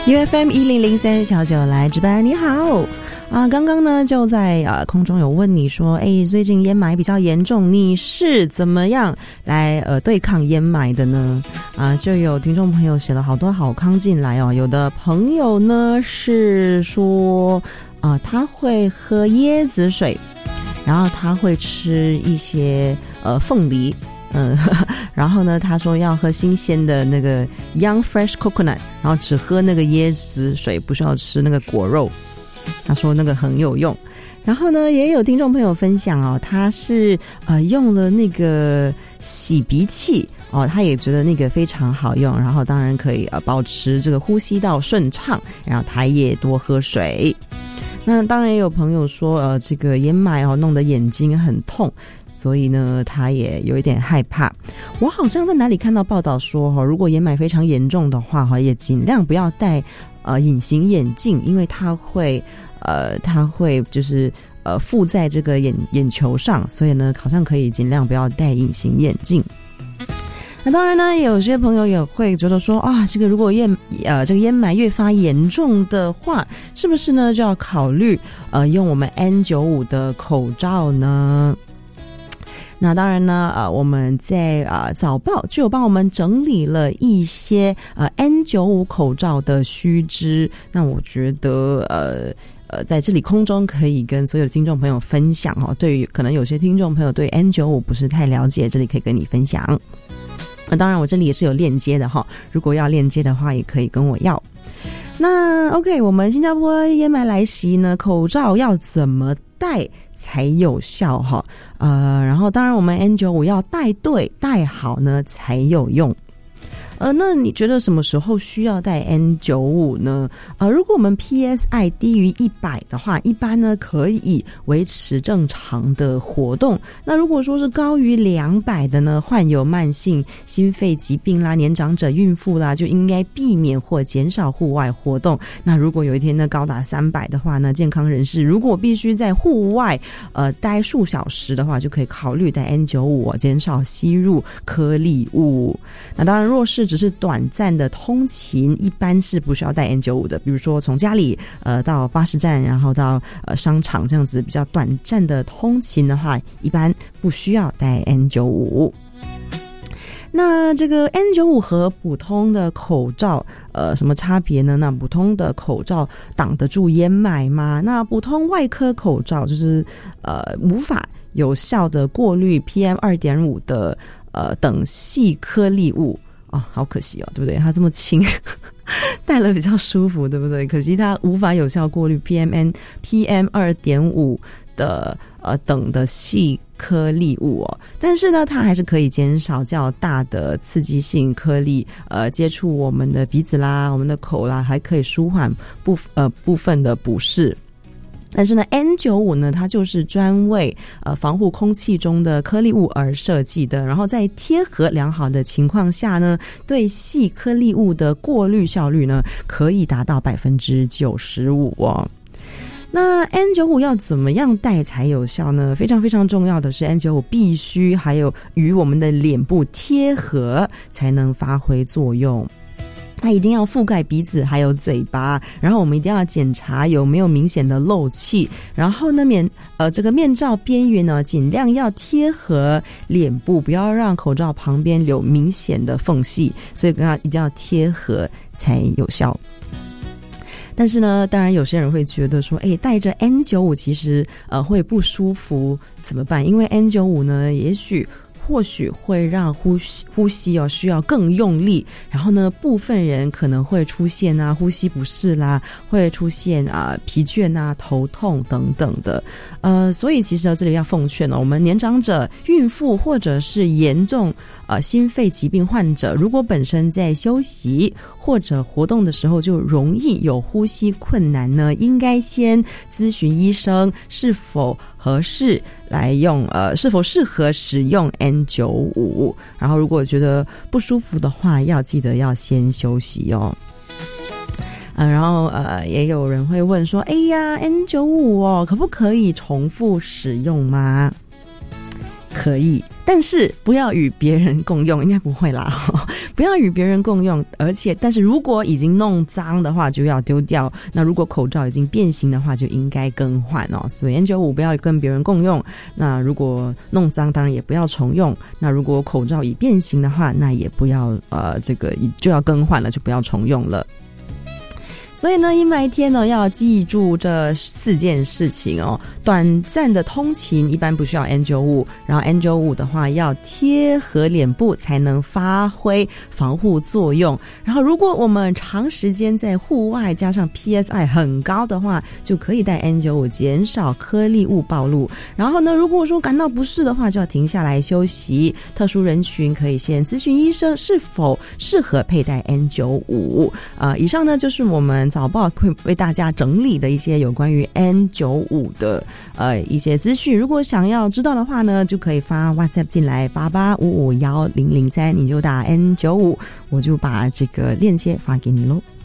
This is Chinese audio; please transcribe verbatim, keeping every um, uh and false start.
U F M 一零零三小九来值班，你好啊！刚刚呢就在啊空中有问你说，哎，最近烟霾比较严重，你是怎么样来呃对抗烟霾的呢？啊，就有听众朋友写了好多好康进来哦。有的朋友呢是说啊，他会喝椰子水，然后他会吃一些呃凤梨。嗯，然后呢，他说要喝新鲜的那个 Young Fresh Coconut， 然后只喝那个椰子水，不需要吃那个果肉。他说那个很有用。然后呢，也有听众朋友分享哦，他是呃用了那个洗鼻器哦，他也觉得那个非常好用，然后当然可以呃保持这个呼吸道顺畅，然后他也多喝水。那当然也有朋友说，呃，这个烟霾哦弄得眼睛很痛。所以呢，他也有一点害怕。我好像在哪里看到报道说，哈，如果烟霾非常严重的话，哈，也尽量不要戴呃隐形眼镜，因为它会呃它会就是呃附在这个眼眼球上，所以呢，好像可以尽量不要戴隐形眼镜。那当然呢，有些朋友也会觉得说啊，这个如果烟呃这个烟霾越发严重的话，是不是呢就要考虑呃用我们 N 九十五 的口罩呢？那当然呢，呃，我们在呃早报就有帮我们整理了一些呃 N 九十五 口罩的须知。那我觉得呃呃在这里空中可以跟所有的听众朋友分享哦。对于可能有些听众朋友对 N 九十五 不是太了解，这里可以跟你分享。那当然我这里也是有链接的哈，如果要链接的话也可以跟我要。那 OK， 我们新加坡烟霾来袭呢，口罩要怎么戴才有效哈？呃，然后当然我们 N 九十五 要戴对戴好呢才有用。呃，那你觉得什么时候需要戴 N 九十五 呢？呃，如果我们 P S I 低于一百的话，一般呢可以维持正常的活动。那如果说是高于两百的呢，患有慢性心肺疾病啦、年长者、孕妇啦，就应该避免或减少户外活动。那如果有一天呢高达三百的话呢，健康人士如果必须在户外呃待数小时的话，就可以考虑戴 N 九十五，减少吸入颗粒物。那当然，若是只是短暂的通勤，一般是不需要戴 N 九十五 的。比如说从家里呃到巴士站，然后到呃商场这样子比较短暂的通勤的话，一般不需要戴 N 九十五。那这个 N 九十五 和普通的口罩呃什么差别呢？那普通的口罩挡得住烟霾吗？那普通外科口罩就是呃无法有效的过滤 P M 二点五 的呃等细颗粒物。哦，好可惜哦，对不对？它这么轻，戴了比较舒服，对不对？可惜它无法有效过滤 P M N P M 二点五 的呃等的细颗粒物哦。但是呢，它还是可以减少较大的刺激性颗粒呃接触我们的鼻子啦、我们的口啦，还可以舒缓部呃部分的不适。但是呢 N 九十五 呢，它就是专为呃防护空气中的颗粒物而设计的，然后在贴合良好的情况下呢，对细颗粒物的过滤效率呢可以达到 百分之九十五 哦。那 N 九十五 要怎么样戴才有效呢？非常非常重要的是 N 九十五 必须还有与我们的脸部贴合才能发挥作用。它一定要覆盖鼻子还有嘴巴，然后我们一定要检查有没有明显的漏气，然后呢面呃这个面罩边缘呢尽量要贴合脸部，不要让口罩旁边有明显的缝隙，所以它一定要贴合才有效。但是呢，当然有些人会觉得说，哎，戴着 N 九十五 其实呃会不舒服，怎么办？因为 N 九十五 呢，也许或许会让呼吸呼吸哦需要更用力，然后呢部分人可能会出现啊呼吸不适啦，会出现啊疲倦啊头痛等等的，呃所以其实这里要奉劝哦，我们年长者、孕妇或者是严重呃心肺疾病患者，如果本身在休息或者活动的时候就容易有呼吸困难呢，应该先咨询医生是否合适来用呃是否适合使用 N 九十五， 然后如果觉得不舒服的话，要记得要先休息哦。呃、然后呃也有人会问说，哎呀 N 九十五 哦，可不可以重复使用吗？可以，但是不要与别人共用，应该不会啦， 不要与别人共用，而且但是如果已经弄脏的话就要丢掉，那如果口罩已经变形的话就应该更换哦。所以 N 九十五 不要跟别人共用，那如果弄脏当然也不要重用，那如果口罩已变形的话，那也不要呃这个就要更换了，就不要重用了。所以呢，阴霾天呢要记住这四件事情哦。短暂的通勤一般不需要 N 九十五，然后 N 九十五 的话要贴合脸部才能发挥防护作用。然后如果我们长时间在户外加上 P S I 很高的话，就可以戴 N 九十五 减少颗粒物暴露。然后呢，如果说感到不适的话，就要停下来休息。特殊人群可以先咨询医生是否适合佩戴 N 九十五。呃，以上呢就是我们早报会为大家整理的一些有关于 N 九十五 的呃一些资讯。如果想要知道的话呢，就可以发 WhatsApp 进来八八五五一零零三，你就打 N 九十五，我就把这个链接发给你咯。